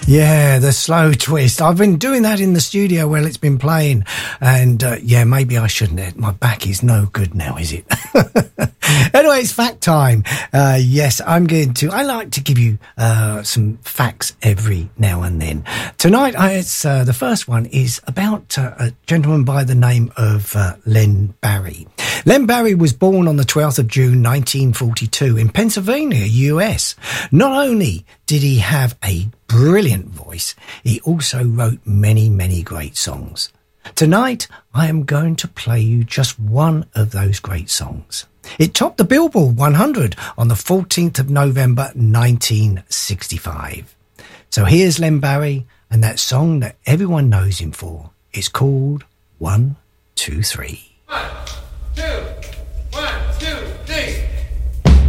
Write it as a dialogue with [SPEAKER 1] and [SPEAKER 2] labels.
[SPEAKER 1] Yeah, the slow twist. I've been doing that in the studio while it's been playing. And maybe I shouldn't. My back is no good now, is it? Anyway, it's fact time. Yes, I like to give you some facts every now and then. Tonight, the first one is about a gentleman by the name of Len Barry. Len Barry was born on the 12th of June 1942 in Pennsylvania, US. Not only did he have a brilliant voice, he also wrote many, many great songs. Tonight, I am going to play you just one of those great songs. It topped the Billboard 100 on the 14th of November 1965. So here's Len Barry and that song that everyone knows him for. It's called 1, 2, 3.